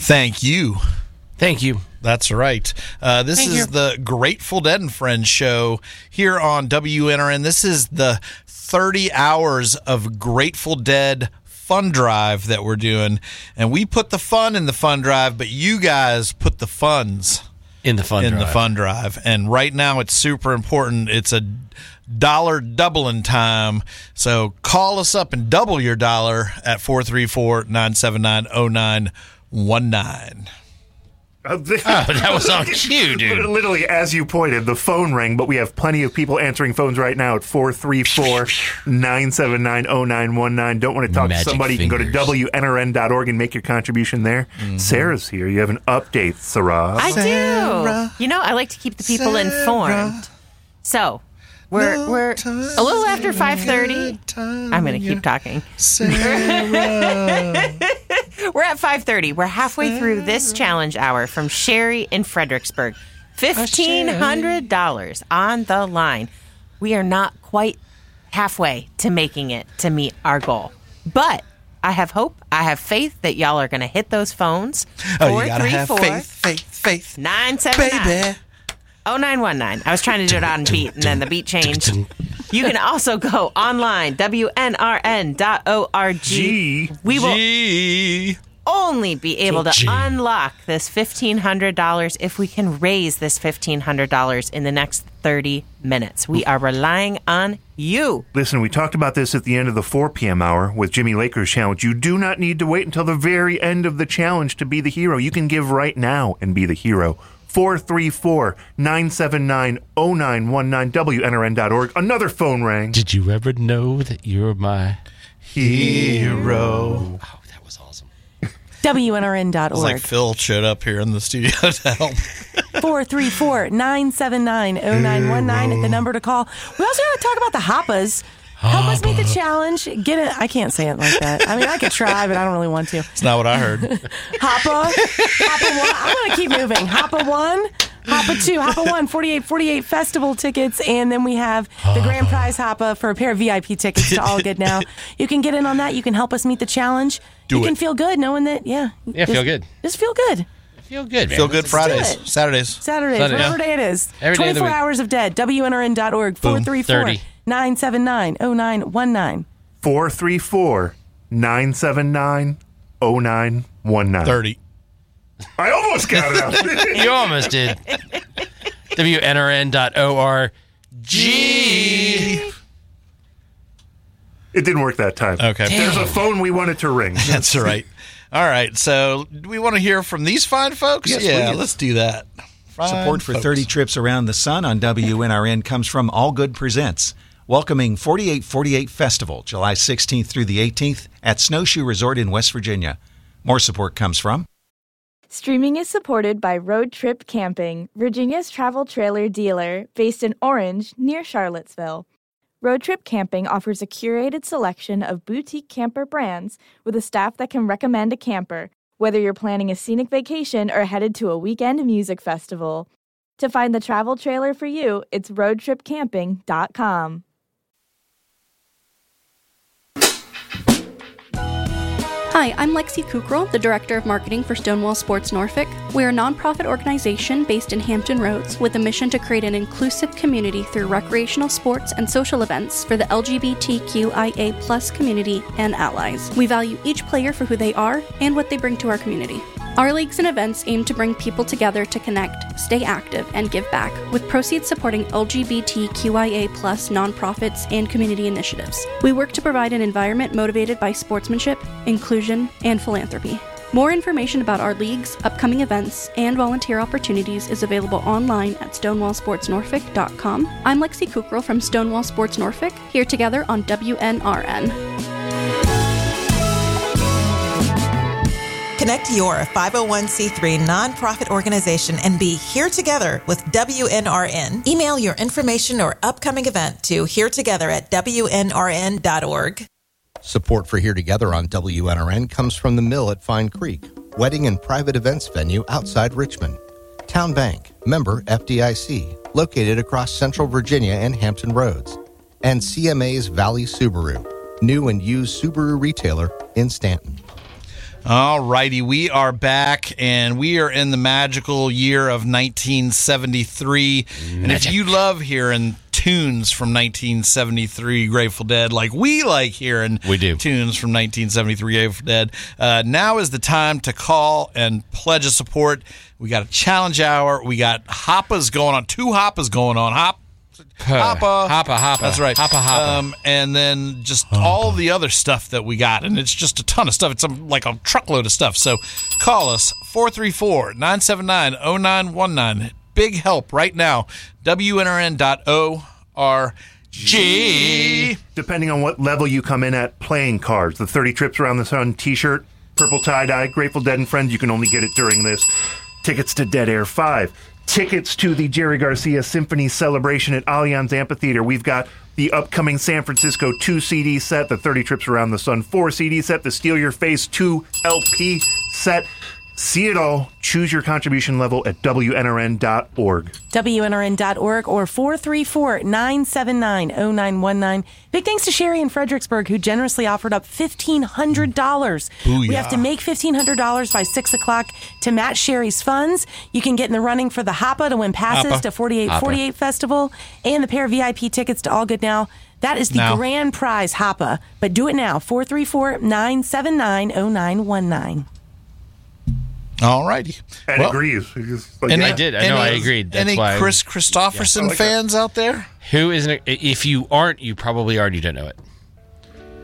Thank you. Thank you. That's right. This is the Grateful Dead and Friends show here on WNRN. This is the 30 hours of Grateful Dead fun drive that we're doing. And we put the fun in the fun drive, but you guys put the funds in the fun drive. And right now it's super important. It's a dollar doubling time. So call us up and double your dollar at 434-979-0919. That was on cue, dude. Literally, as you pointed, the phone rang, but we have plenty of people answering phones right now at 434-979-0919. Don't want to talk to somebody? You can go to WNRN.org and make your contribution there. Mm-hmm. Sarah's here. You have an update, Sarah. I do. You know, I like to keep the people informed. So, we're a little after 5:30. I'm going to keep talking. We're at 5:30. We're halfway through this challenge hour from Sherry in Fredericksburg. $1,500 on the line. We are not quite halfway to making it to meet our goal. But I have hope. I have faith that y'all are going to hit those phones. Oh, you got to have faith. 979. Baby. 0919. I was trying to do it on beat, and then the beat changed. You can also go online, WNRN.org. We will only be able to unlock this $1,500 if we can raise this $1,500 in the next 30 minutes. We are relying on you. Listen, we talked about this at the end of the 4 p.m. hour with Jimmy Laker's challenge. You do not need to wait until the very end of the challenge to be the hero. You can give right now and be the hero. 434-979-0919, WNRN.org. Another phone rang. Did you ever know that you're my hero? Oh, that was awesome. WNRN.org. It's like Phil showed up here in the studio to help. 434-979-0919, the number to call. We also want to talk about the Hoppas. Help us meet the challenge. Get it. I can't say it like that. I mean, I could try, but I don't really want to. It's not what I heard. Hoppa 1. I'm going to keep moving. Hoppa 1, Hoppa 2, Hoppa 1, 4848 festival tickets, and then we have the grand prize Hoppa for a pair of VIP tickets to All Good Now. You can get in on that. You can help us meet the challenge. You can feel good knowing that, feel good. Just feel good. Feel good, man. Feel good Fridays, Saturdays, whatever day it is. 24 hours of dead. WNRN.org, 434-979-0919. 434-979-0919. 30. I almost got it out. You almost did. WNRN.org. It didn't work that time. Okay. There's a phone we wanted to ring. That's right. All right. So, do we want to hear from these fine folks? Yes, yeah, let's do that. Support for 30 trips around the sun on WNRN comes from All Good Presents, welcoming 4848 Festival, July 16th through the 18th at Snowshoe Resort in West Virginia. More support comes from... Streaming is supported by Road Trip Camping, Virginia's travel trailer dealer based in Orange, near Charlottesville. Road Trip Camping offers a curated selection of boutique camper brands with a staff that can recommend a camper, whether you're planning a scenic vacation or headed to a weekend music festival. To find the travel trailer for you, it's roadtripcamping.com. Hi, I'm Lexi Kukral, the Director of Marketing for Stonewall Sports Norfolk. We're a nonprofit organization based in Hampton Roads with a mission to create an inclusive community through recreational sports and social events for the LGBTQIA+ community and allies. We value each player for who they are and what they bring to our community. Our leagues and events aim to bring people together to connect, stay active, and give back, with proceeds supporting LGBTQIA+ nonprofits and community initiatives. We work to provide an environment motivated by sportsmanship, inclusion, and philanthropy. More information about our leagues, upcoming events, and volunteer opportunities is available online at stonewallsportsnorfolk.com. I'm Lexi Kukral from Stonewall Sports Norfolk, here together on WNRN. Connect your 501c3 nonprofit organization and be here together with WNRN. Email your information or upcoming event to heretogether@WNRN.org. Support for Here Together on WNRN comes from the Mill at Fine Creek, wedding and private events venue outside Richmond. Town Bank, member FDIC, located across Central Virginia and Hampton Roads. And CMA's Valley Subaru, new and used Subaru retailer in Stanton. All righty, we are back, and we are in the magical year of 1973. And if you love hearing tunes from 1973 Grateful Dead, like we like hearing tunes from 1973 Grateful Dead, now is the time to call and pledge a support. We got a challenge hour. We got Hoppas going on, 2 Hoppas going on. Hoppa. That's right. Hoppa. And then just all the other stuff that we got. And it's just a ton of stuff. It's like a truckload of stuff. So call us, 434-979-0919. Big help right now. WNRN.org. Depending on what level you come in at, playing cards. The 30 Trips Around the Sun t-shirt, purple tie-dye, Grateful Dead and Friends. You can only get it during this. Tickets to Dead Air 5. Tickets to the Jerry Garcia Symphony Celebration at Allianz Amphitheater. We've got the upcoming San Francisco 2 CD set, the 30 Trips Around the Sun 4 CD set, the Steal Your Face 2 LP set. See it all. Choose your contribution level at WNRN.org. WNRN.org or 434-979-0919. Big thanks to Sherry in Fredericksburg, who generously offered up $1,500. We have to make $1,500 by 6 o'clock to match Sherry's funds. You can get in the running for the Hoppa to win passes to 4848 Festival and the pair of VIP tickets to All Good Now. That is the grand prize Hoppa. But do it now. 434-979-0919. All righty. And agrees. I did. I know I agreed. That's any why Chris Christopherson fans out there? Who isn't? If you aren't, you probably already don't know it.